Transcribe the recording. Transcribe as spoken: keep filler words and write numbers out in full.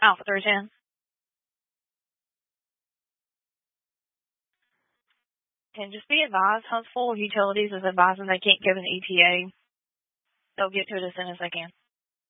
Alpha three ten. And just be advised, Huntsville Utilities is advising they can't give an E T A. They'll get to it as soon as they can.